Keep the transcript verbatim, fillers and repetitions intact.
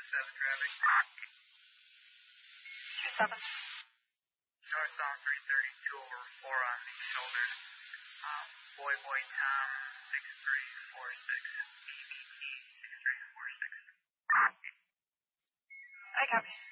seven traffic. two seven. Northbound three thirty-two over four on the shoulder. Um, Boy Boy Tom six three four six. E B T six three four six. I copy.